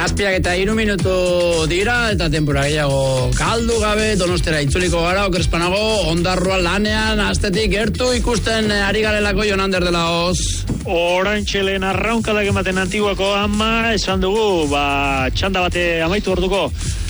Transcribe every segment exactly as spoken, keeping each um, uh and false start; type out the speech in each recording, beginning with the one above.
Zazpiak eta hiru minutu dira eta denbora gehiago galdu gabe Donostera itzuliko gara, okerspanago Ondarroa lanean astetik gertu ikusten ari garelako Jonander de la Hoz. Orantxelen arraunkadak ematen Antiguako ama, esan dugu, ba, txanda bate amaitu orduko.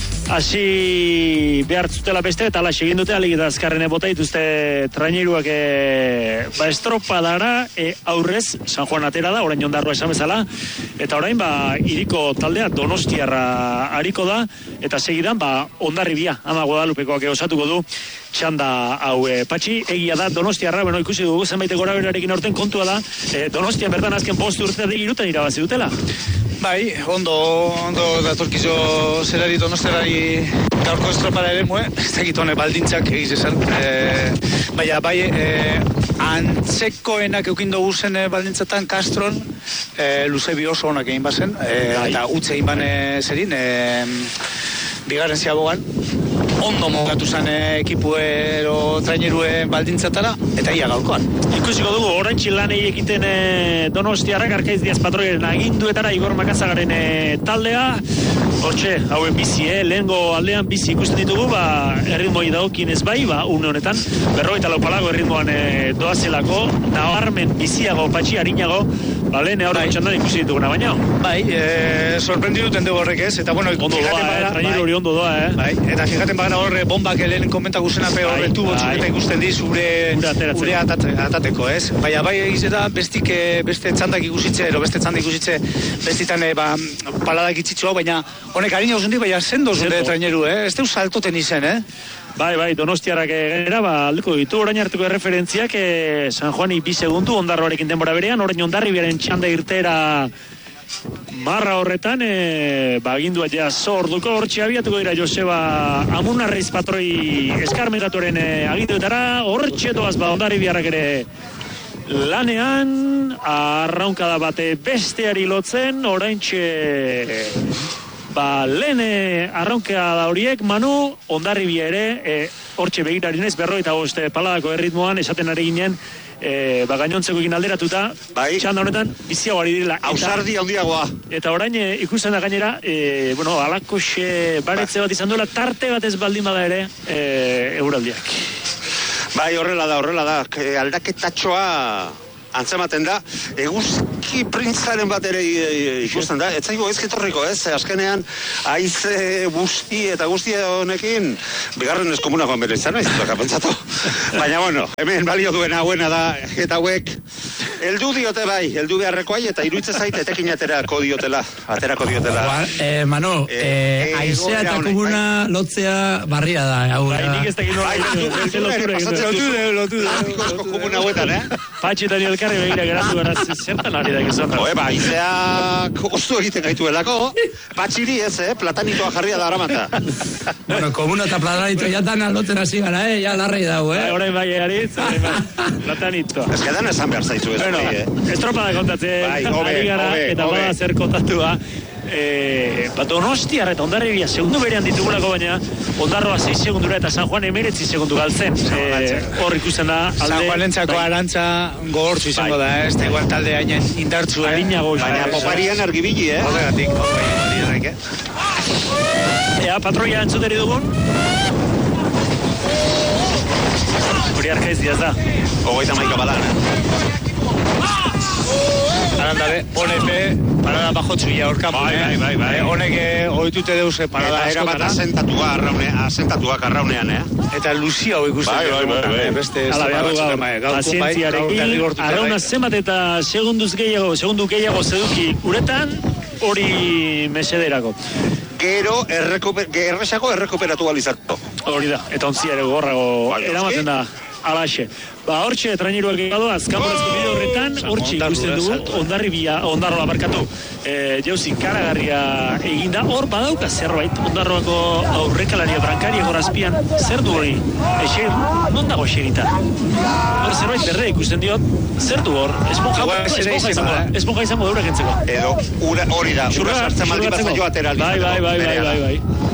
Hasi behar zutela beste eta ala segin dute alik eta azkarrene bota dituzte traineruak e, ba estropadara e, aurrez San Juan atera da, orain Ondarroa esan bezala eta orain ba hiriko taldea Donostiarra ariko da eta segidan ba Hondarribia ama Guadalupekoak osatuko du txanda hau e, Patxi, egia da Donostiarra, bueno, ikusi dugu zenbait gorabeherarekin aurten kontua da e, Donostian bertan azken bost urtetik hirutan irabazi dutela. Bai, ondo, ondo datorkizo zerari Donostiarrari gaurko estropada ere mue, ez dakit honek baldintzak egiz esan. E, baina, bai, e, antzekoenak eukin dugu zen baldintzatan Castron, e, luze bi oso honak egin bazen, e, eta utze egin bane zerin, e, bigarren ziabogan, ondo mogatu zen ekipuero traineruen baldintzatara, eta ia gaurkoan. Ikusiko dugu, orantxi lanei ekiten e, Donostiarrak Arkaiz Diaz Patroiaren aginduetara Igor Makazagaren e, taldea, hortxe, hauen bizi, eh? Lehengo aldean bizi ikusten ditugu, ba, erritmoi dagokin ez bai, ba, une honetan, berrogeita lau palago erritmoan e, doazelako, nabarmen biziago, patxi, harinago, ba, lehen aurre txandan ikusi dituguna baina. Bai, e, sorprendi duten dugu horrek ez, eta bueno, ondo doa, eh? Traineru hori ondo doa, eh? Bai, eta fijaten bagara horre bombak lehen komentaku zenape horre tubotxuk eta ikusten diz ure, ure atate, atateko, ez? Baina bai egizeta bestik, beste txandak ikusitze, ero beste txandak ikusitze, bestitan e, ba, paladak itxitxoa, baina honek harina usundi, baina sendo zunde traineru, eh? Ez deu saltoten izen, eh? Bai, bai, Donostiarrak gainera, ba, aldeko ditu, orain hartuko erreferentziak, eh, San Juani bi segundu, Ondarroarekin denbora berean, orain Hondarribiaren txanda irtera marra horretan, e, ba, gindua ja zorduko, hortxe abiatuko dira Joseba Amunarriz Patroi eskarmentatoren e, aginduetara, hortxe doaz, ba, Hondarribiarrak ere lanean, arraunkada bate besteari lotzen, oraintxe ba, lehen arraunkada horiek, Manu, Hondarribia ere, e, hortxe begirarinez, berrogeita bost paladako erritmoan, esaten ari ginen, E, ba, gainontzeko egin alderatuta, bai. Txanda honetan biziago ari direla. Ausardi handiagoa. Eta orain e, ikusten da gainera, e, bueno, alako xe baretze bat izan duela, tarte bat ez baldin bada ere, e, euraldiak. Bai, horrela da, horrela da. E, aldaketatxoa antzematen da, eguzki printzaren bat ere ikusten da, ez zaigu ezketorriko, ez? Azkenean, haize guzti eta guzti honekin, bigarren ez komunakoan bere izan, ez dut akapentzatu. Baina, bueno, hemen balio duena buena da, eta hauek, eldu diote bai, eldu beharrekoai, eta iruitze zait, etekin aterako diotela, aterako diotela. Ba, eh, Mano, eh, haizea eta komuna lotzea barria da, hau. Bai, nik ez dakit nola. Patxi eta nielkarri begira geratu gara zertan ari da gizan. Oe, ba, izeak ostu egiten gaituelako, patxiri ez, eh, platanitoa jarria da aramata. Bueno, komuna eta platanito jatan aloten hasi gara, eh, ja larrei dau, eh. Horrein bai egaritz, platanito. Ez que dan esan behar zaizu ez, bueno, bai, eh. Estropada kontatzen, bai, obe, ari gara, obe, eta obe. bada zer kontatua. E, ba, Donostiarra eta Hondarribia segundu berean ditugulako, baina Ondarroa sei segundura eta San Juan emeretzi segundu galtzen. E, hor ikusten da alde, San Juanentzako bai. Arantza gogortzu izango bai. Da, ez da igual talde hainen indartzu, eh? Harinago, baina poparian argibili, eh? Horregatik, horregatik, eh? Ea, patroia entzuteri dugun? Hori Arkaiz Diaz da. Ogoita maika badan, eh? Arandabe, honepe, parada bajo txuia horkan. Bai, bai, bai, bai. Honek oitute deuse parada askotara. Eta erabat asentatua, arraune, asentatuak arraunean, eh? Eta luzia hau ikusten. Bai, bai, bai, bai. Beste ala behar gaur, pazientziarekin, arrauna zenbat eta segunduz gehiago, segundu gehiago zeduki uretan, hori mesederako. Gero, errekuper, erresako errekuperatu balizatu. Hori da, eta ontzia ere gorrago eramaten da. Alaxe. Ba, hortxe, traineruak egado, azkamorazko bide horretan, hortxe ikusten dugu, Hondarribia, Ondarroa barkatu, e, jauzi, karagarria eginda, hor badauka zerbait, Ondarroako aurrekalaria brankaria gorazpian, zer du hori, eser, non dago eserita? Hor zerbait berde ikusten diot, zer du hor, esponja izango da urak entzeko. Edo, hori da, ura sartzen maldi bazaio ateraldi. Bai, bai, bai, bai, bai, bai.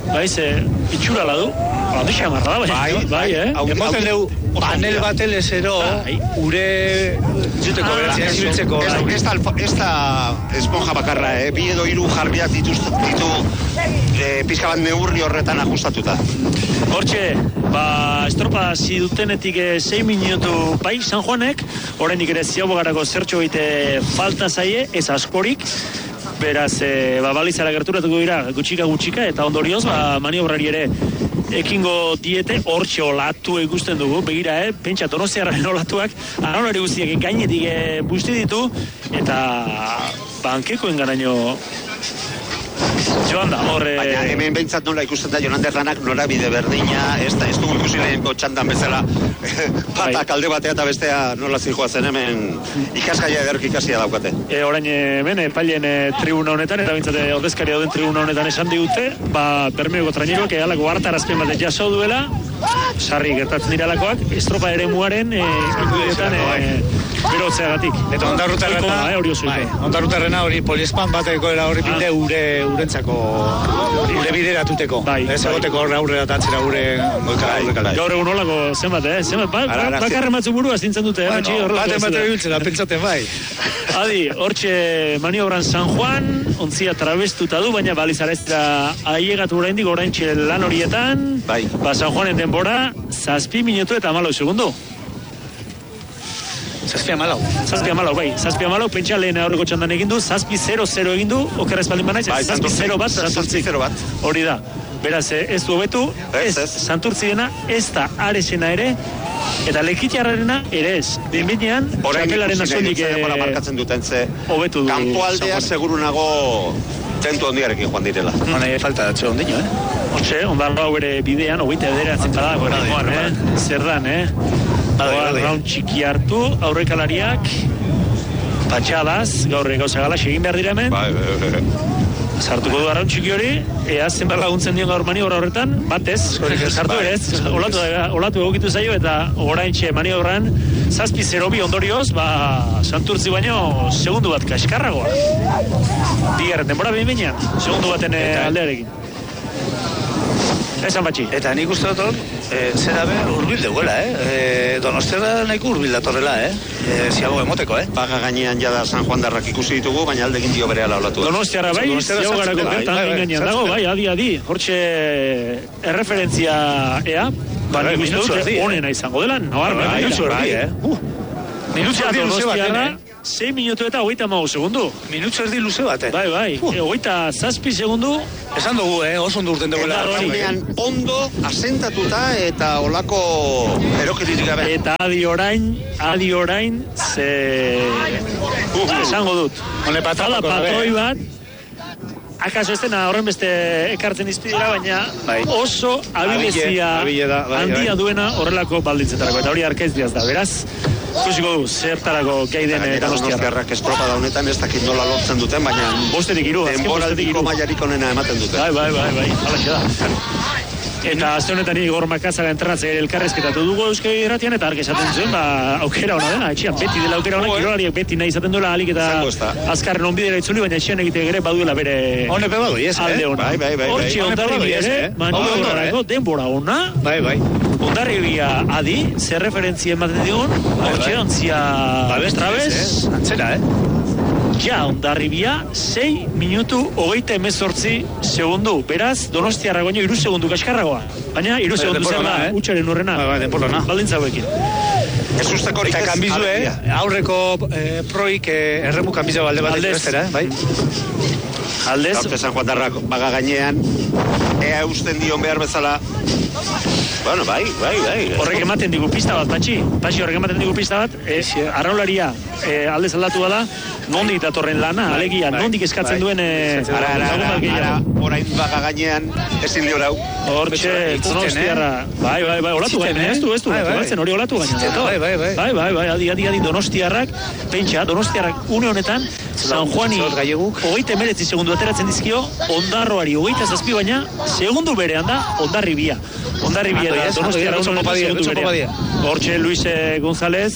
bai, ze itxurala du. Handixa amarra da, bai, bai, eh? Emoten dugu, panel batelezero, ure juteko beratzen zibiltzeko. Ez da, ez da esponja bakarra, eh? Bi edo hiru jarbiak dituzte, ditu eh, pizka bat neurri horretan ajustatuta. Hortxe, ba, estropa hasi dutenetik sei minutu bai, San Juanek, oraindik ere ziabogarako zertxo egite falta zaie, ez askorik, beraz, e, ba, balizara gerturatuko dira, gutxika-gutxika, eta ondorioz, ba, maniobrari ere ekingo diete, hortxe olatu ikusten dugu, begira, eh? Pentsa Donostiarraren olatuak, araunari guztiak gainetik e, busti ditu, eta bankekoen garaino joan da, horre... Baina hemen behintzat nola ikusten da Jonander lanak norabide berdina, ez da, ez dugu ikusi lehenko txandan bezala patak alde batea eta bestea nola zijoazen hemen ikasgaia ederk ikasia daukate. E, orain hemen, epailen e, tribuna honetan, eta bintzate ordezkaria dauden tribuna honetan esan digute, ba, Bermeoko traineroak egalako hartarazpen bat jaso duela, sarri gertatzen diralakoak, estropa ere muaren e, ikudetan e, berotzeagatik. Eta ondarrutarrena, bai, ondarrutarrena hori poliespan bateko era horri bide ure urentzako ure bideratuteko. Bai, ez egoteko horre aurrera eta atzera ure goikala. Gaur egun olako zenbat, eh? Zenbat, ba, bakarren batzu burua zintzen dute, eh? Baten bat ebiltzen da, pentsaten bai. Adi, hortxe maniobran San Juan, ontzia trabestuta du, baina balizara ez da ailegatu oraindik oraintxe lan horietan, bai. Ba, San Juanen denbora, zazpi minutu eta hamalau segundu. Zazpi amalau. Zazpi amalau, bai. Zazpi amalau, pentsa lehen aurreko txandan egin du, zazpi zero zero egin du, okerra espaldin banaiz, bai, zazpi zero bat, zazpi zero bat. Hori da. Beraz, ez du hobetu, ez, ez. Santurtzi dena, ez da aresena ere, eta lekitiarrarena ere ez. Benbinean, txapelaren azonik markatzen duten ze, hobetu du. Kanpoaldea seguru nago tentu ondiarekin joan direla. Hone falta datxe ondino, eh? Hortxe, ondarra hau ere bidean, hogeita ederatzen da, goan, eh? Zer dan, eh? Raun txiki hartu, aurrekalariak patxadaz, gaur gauza gala egin behar dira hemen. Bai, bai, bai. Sartuko du arraun txiki hori, ea zenbat laguntzen dion gaur maniobra horretan, batez, sartu ere ez, olatu, olatu egokitu zaio, eta oraintxe maniobran, zazpi zero bi ondorioz, ba, Santurtzi baino, segundu bat kaskarragoa. Bigarren denbora behin behinean, segundu baten aldearekin. Esan batxi. Eta nik uste dut hor, e, zera be, urbil deuela, eh? E, Donostiarra nahiko urbil datorrela, eh? E, ziago emoteko, eh? Paga gainean jada San Juan darrak ikusi ditugu, baina aldekin dio berehala olatu. Donostiarra bai, ziago garako bertan engainean dago, bai, adi, adi. Hortxe erreferentzia ea, ba, nik uste dut honena izango dela, nabarra. Minutzu erdi, eh? Minutzu erdi luze baten, eh? sei minutu eta hogeita hamago segundu. Minutzu erdi luze baten. Bai, bai, hogeita zazpi segundu. Esan dugu, eh, oso ondo urten duguela. Eta horrean ondo asentatuta eta olako erokeririk gabe. Eta adi orain, adi orain, ze... Uh, esango dut. Hone patala patroi bat, akaso ez dena horren beste ekartzen izpidera, baina bai. Oso abilezia bai, handia bai. Duena horrelako baldintzetarako. Eta hori arkaiz diaz da, beraz, ikusiko du, zertarako gai den Donostiarrak estropa da honetan, ez dakit nola lortzen duten, baina bostetik iru, denboraldiko mailarik onena ematen duten. Bai, bai, bai, bai, alaxe da. Eta azte honetan Igor Makazaga entrenatzea elkarrezketatu dugu Euskal Irratian, eta ark esaten zuen, ba, aukera hona dena, etxean beti dela aukera hona, kirolariak beti nahi izaten duela alik eta azkarren onbidera itzuli, baina etxean egite ere baduela bere Honepe badu, yes, alde hona. Bai, bai, bai. Hortxe ondarri ere, maniobrarako denbora ona, bai, bai. ondarri bia adi, zer referentzia ematen digun, hortxe ontzia trabez, antzera, eh? Ja, ondarribia, sei minutu hogeita emezortzi segundu. Beraz, Donostiarra goño iru segundu kaskarragoa. Baina, iru segundu zer da, utxaren urrena. Ba, ba, denporona. Baldintza hauekin. Ez usteko horik ez. Eta kanbizue, aurreko eh, proik eh, erremu kanbizue balde bat bestera, bai? Aldez. Gaurte San Juan darrak baga gainean, ea usten dion behar bezala. Bueno, bai, bai, bai. Horrek ematen digu pista bat, Patxi. Patxi horrek ematen digu pista bat. E, arraularia e, aldez aldatu bada, nondik datorren lana, bai, alegia, bai, nondik eskatzen bai. Duen... E, ara, ara, ara, ara, orain baga gainean, ezin liorau. Hortxe, Donostiarra. Bai, bai, bai, olatu gainean, ez du, ez du. Hori olatu gainean. Bai, bai, bai. Bai, bai, bai, adi, adi, adi, Donostiarrak, pentsa, Donostiarrak une honetan, San Juani, hogeita emeretzi segundu ateratzen dizkio, ondarroari hogeita zazpi baina, segundu berean da, ondarribia. Ondarribia da, Donostiarra une honetan segundu berean. Hortxe, Luis González,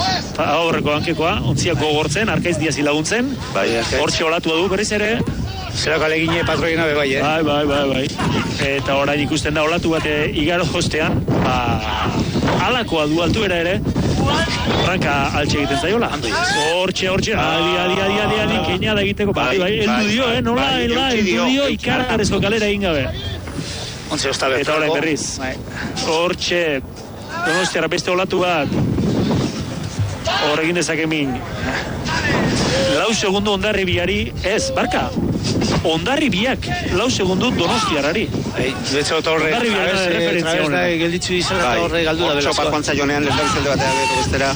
aurreko hankekoa, ontziak gogortzen, Arkaiz Diazi laguntzen, hortxe olatu du berriz ere, Zerako alegine patroiena be bai, eh? Bai, bai, bai, bai. Eta orain ikusten da olatu bate igaro jostean, ba, alakoa du altuera ere, ranka altxe egiten zaiola. Hortxe, hortxe, adi, adi, adi, adi, adi, keinada egiteko, bai, bai, eldu dio, eh, nola, elda, eldu dio, ikaragarezko kalera egin gabe. Ontze ostabe. Eta orain berriz. Hortxe, Donostiara beste olatu bat, horregin dezake min. Lau segundu Ondarri biari, ez, barka, Ondarri biak, lau segundu Donostiarari. Betxo eta horre, trabez da gelditzu izan eta horre galdu da belazua. Txopa kuantza jonean lehen zelde batea beto bestera.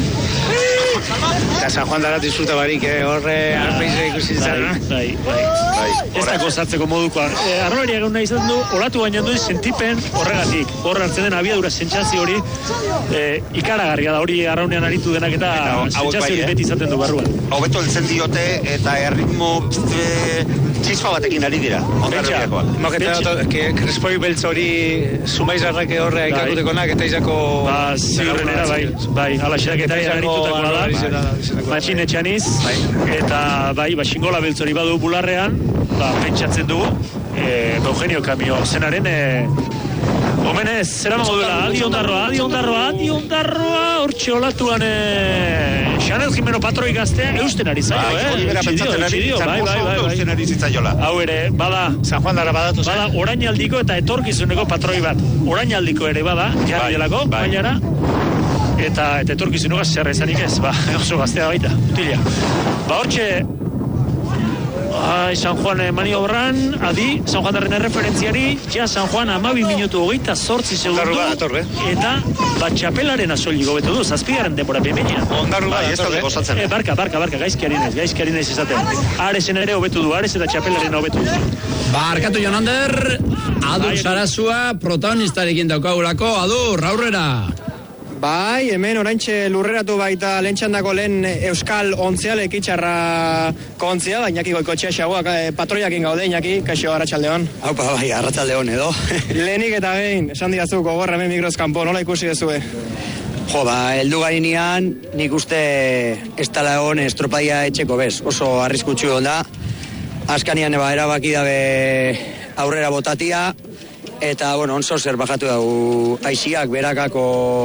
Eta San Juan dara disfruta barik, eh? Horre arpeize ikusi izan. Bai, bai, bai. Ez da gozatzeko modukoa. Eh, Arrori egun nahi izan du, olatu baina duen sentipen horregatik. Horre hartzen den abiadura sentsazio hori, eh, ikaragarria da hori arraunean aritu denak eta sentsazio hori beti izaten du barruan. Hau beto heltzen diote eta erritmo e, txispa batekin ari dira. Ondarribiakoak. Maketa krespoi beltz hori sumaizarrak horre ikakutekonak eta izako... Ba, ziurrenera, bai, bai, alaxeak eta aritutakoa da. Matxin etxaniz, eta bai, ba, xingola beltzori badu bularrean, ba, pentsatzen dugu, e, Eugenio Kamio zenaren, e, omenez, zera mago duela, adi ondarroa, adi ondarroa, adi ondarroa, hortxe olatuan, e, Xanel Jimeno patroi gaztea, eusten ari zaio, eh? Pentsatzen ari, bai, bai, bai, eusten ari zitzaiola. Hau ere, bada, San Juan dara badatu zen. bada, orainaldiko eta etorkizuneko patroi bat, orainaldiko ere bada, jarri delako, bainara, eta eta etorkizunugaz zer ezanik ez, ba, oso gaztea baita, utila. Ba, hortxe, ai, San Juan maniobran, adi, San Juan darren erreferentziari, ja San Juan amabi minutu hogeita zortzi segundu, eta ba, txapelaren azoliko betu du, zazpigaren denbora bemenean. Ondarru Bai, ez daude gozatzen. E, barka, barka, barka, gaizkiari naiz, gaizkiari naiz izaten. Aresen ere hobetu du, Ares eta txapelaren hobetu du. Barkatu Jonander, Adur Sarasua protagonistarekin daukagulako, Adur, aurrera. Bai, hemen oraintxe lurreratu baita lehentxandako lehen Euskal Ontzia lekitxarra kontzia, da Iñaki Goikotxea xagoak eh, patroiakin gaude, Iñaki, kaixo arratsaldeon. Haupa, bai, arratsaldeon edo. Lehenik eta behin, esan diazu gogorra hemen mikroskampo, nola ikusi dezue? Jo, ba, heldu gainean, nik uste ez tala egon estropaia etxeko bez, oso arriskutsu da. Azkanian eba erabaki dabe aurrera botatia, eta, bueno, onzo zer bajatu dugu aiziak berakako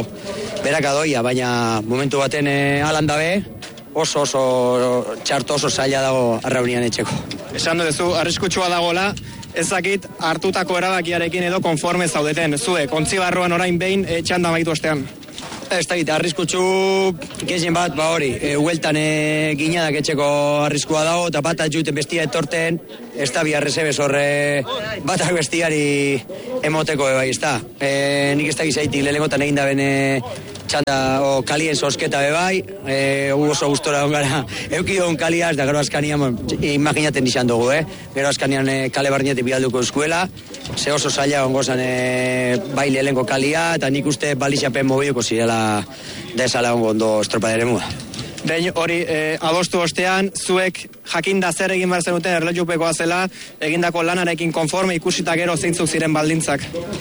beraka doia, baina momentu baten e, alan dabe, oso oso txarto oso zaila dago arraunian etxeko. Esan duzu, arriskutsua dagoela, ezakit hartutako erabakiarekin edo konforme zaudeten, zue, kontzi barruan orain behin e, txanda maitu ostean. Ez da gita, arriskutsu gehien bat, ba hori, e, hueltan e, gineadak etxeko arriskua dago, eta bat atxuten bestia etorten, ez da bi arrezebez horre batak bestiari emoteko bai, ez da. E, nik ez da gizaitik lehenengotan egin da bene txanda o kalien sosketa bebai, e, oso gustora ongara eukidon kaliaz, da gero askanian, imaginaten izan dugu, eh? Gero askanian e, kale barnetik bialduko eskuela, ze oso zaila ongozan e, bai lehenengo kalia, eta nik uste balixapen mobiluko zirela da esala ongo ondo estropadere mua. Behin hori e, adostu ostean, zuek jakinda zer egin behar zenuten erlojupekoa zela, egindako lanarekin konforme ikusita gero zeintzuk ziren baldintzak.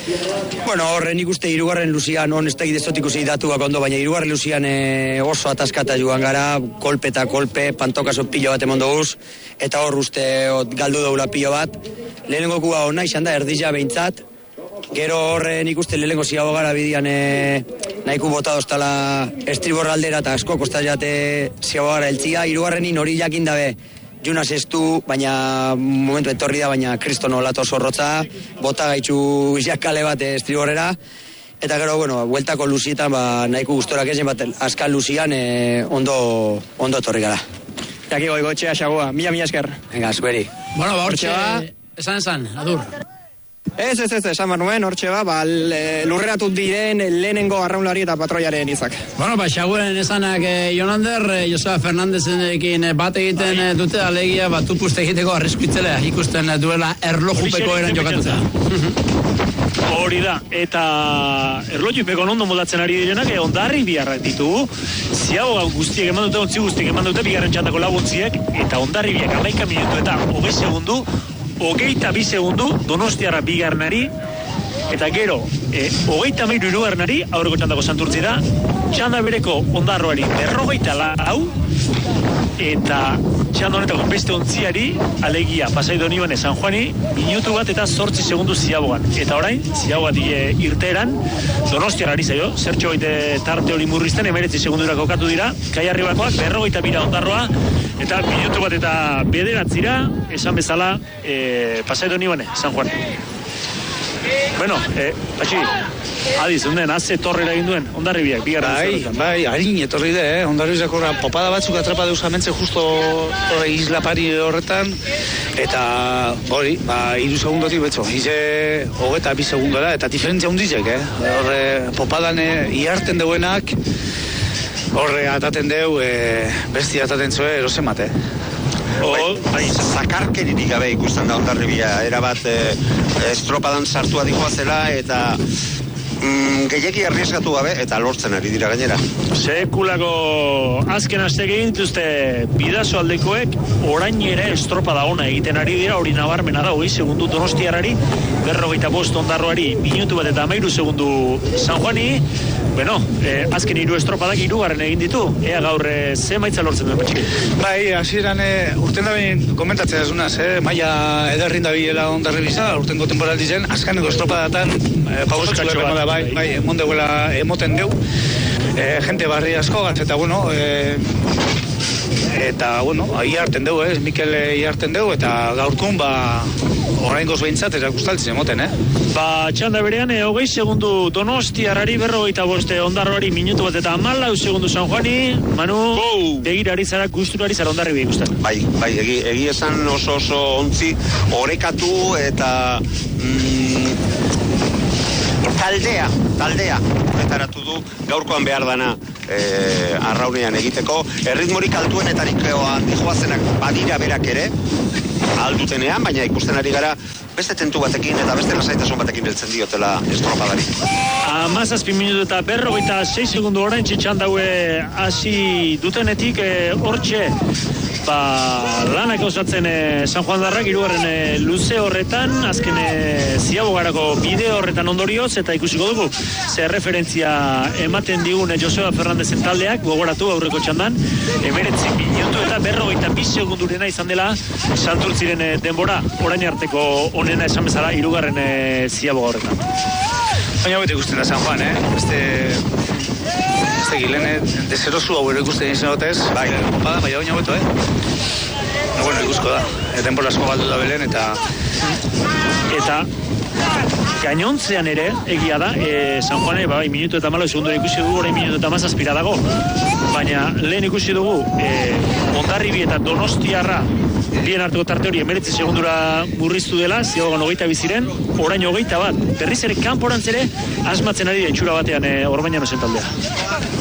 Bueno, horre nik uste hirugarren luzian, on ez da idezot ikusi datuak ondo, baina hirugarren luzian e, oso ataskata joan gara, kolpe eta kolpe, pantokaso pilo bat emon doguz, eta hor uste ot, galdu daula pilo bat. Lehenengo kua hona izan da, erdizia behintzat, gero horre nik uste lehenengo ziago gara bidian e, nahiku bota doztala estribor aldera eta asko kostazate ziago gara eltzia, hirugarrenin hori jakin dabe Juna zestu, baina momentu etorri da, baina kristono lato zorrotza, bota gaitxu jakale bat estriborera, eta gero, bueno, bueltako luzietan, ba, nahiku gustorak ezen bat, azkal luzian e, ondo, ondo etorri gara. Iñaki Goikotxea xagoa, mila mila esker. Venga, zueri. Bueno, ba, hortxe, esan esan, Adur. Ez, ez, ez, esan behar nuen, hortxe ba, ba lurreratut diren lehenengo arraunlari eta patroiaren izak. Bueno, ba, xaguren esanak eh, Jonander, eh, Joseba Fernandezenekin bat egiten eh, dute, alegia, bat tupuste egiteko arriskuitzela ikusten eh, duela erlojupeko eran jokatuta. Hori da, eta erlojupeko ondo moldatzen ari direnak, eh, Ondarri biarrak ditugu, ziago guztiek eman dute, ontzi guztiek eman dute, bigarren txandako laguntziek, eta Ondarri biak amaika minutu eta hogei segundu, hogeita bi segundu Donostiarra bigarnari, eta gero e, hogeita meiru irugarnari aurreko txandako santurtzi da, txanda bereko Ondarroari berrogeita lau, eta txanda honetako beste ontziari, alegia pasaido nioen San Juani, minutu bat eta zortzi segundu ziabogan. Eta orain, ziabogat e, irteeran, Donostiarari zaio, zertxo baite tarte hori murrizten, emeretzi segundura kokatu dira, kai arribakoak, berrogeita bira Ondarroa, eta minutu bat eta bederatzira, esan bezala, e, pasaido nioen San Juan. Bueno, eh, patxi, adiz, unden, haze torrera egin duen, Hondarribiak, bigarren bai, zerretan. bai, harin etorri de, eh? Hondarribiak horra popada batzuk atrapa deus amentze justo horre isla pari horretan, eta hori, ba, iru segundotik betxo, ize hogeta bi segundora, eta diferentzia hundizek, eh? Horre, popadan eh, iarten deuenak, horre ataten deu, eh, besti ataten zue erosemate, eh? Bai, bai, zakarkeririk gabe ikusten da Hondarribia, erabat eh, estropadan sartua dihoazela eta mm, gehiegi arriesgatu gabe eta lortzen ari dira gainera. Sekulako azken aste egin dituzte bidazo aldekoek, orain ere estropada ona egiten ari dira, hori nabarmena da, hogei segundu Donostiarrari, berrogeita bost Ondarroari, minutu bat eta hamairu segundu San Juani. Bueno, eh, azken hiru estropadak hirugarren egin ditu, ea gaur eh, ze maitza lortzen duen patxiki. Bai, hasieran eh, urten da behin komentatzea zunaz, eh? Maia ederrin da bilela Hondarribia, urtengo temporaldi zen, azkaneko estropadatan eh, pausatxu da, bai, bai, emon deuela emoten deu, eh, gente barri asko gatz, eta bueno, eh, eta bueno, iarten deu, eh? Mikel iarten deu, eta gaurkun, ba, oraingoz behintzat erakustaltzen emoten, eh? Ba, txanda berean, e, hogei segundu Donostiarrari, berrogeita boste Ondarroari, minutu bat eta hamalau segundu San Juani. Manu, begirari zara, gusturari zara Hondarribia ikusten. Bai, bai, egi, egi esan oso oso ontzi orekatu eta mm, taldea, taldea pretaratu du gaurkoan behar dana e, arraunean egiteko. Erritmorik altuenetarik dijoazenak badira berak ere, aldutenean, baina ikusten ari gara beste tentu batekin eta beste lasaitasun batekin beltzen diotela estropadari. Amazazpi minutu eta berrogeita sei segundu orain txitxan daue hasi dutenetik hortxe ba, lanak osatzen e, San Juan Darrak hirugarren e, luze horretan, azken e, ziabogarako bideo horretan ondorioz, eta ikusiko dugu ze referentzia ematen digun e, Joseba Fernandezen taldeak, gogoratu aurreko txandan, emeretzi minutu eta berrogeita bi segundurena izan dela Santurtziren e, denbora, orain arteko onena esan bezala hirugarren e, ziaboga horretan. Baina bete ikusten da San Juan, eh? Beste... Beste gilene, deserosu hau ero ikusten izan gotez, bai, opada, baina baina beto, eh? No, bueno, ikusko da. Denbora asko galdu da belen, eta... Eta... Gainontzean ere, egia da, e, San Juane, bai, minutu eta malo, segundura ikusi dugu, orain minutu eta mazazpira dago. Baina, lehen ikusi dugu, e, Hondarribia eta Donostiarra, bien arteko tarte hori, emeretzi segundura murriztu dela, ziagogan hogeita biziren, orain hogeita bat. Berriz ere, kanporantz ere, asmatzen ari da itxura batean, e, Orbañano zen taldea.